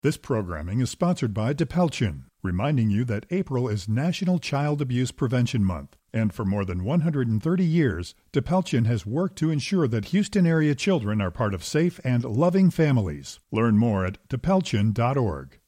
This programming is sponsored by Depelchin, reminding you that April is National Child Abuse Prevention Month. And for more than 130 years, Depelchin has worked to ensure that Houston area children are part of safe and loving families. Learn more at depelchin.org.